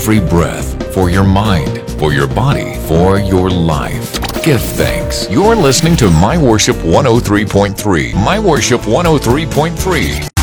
every breath, for your mind, for your body, for your life. Give thanks. You're listening to My Worship 103.3. My Worship 103.3.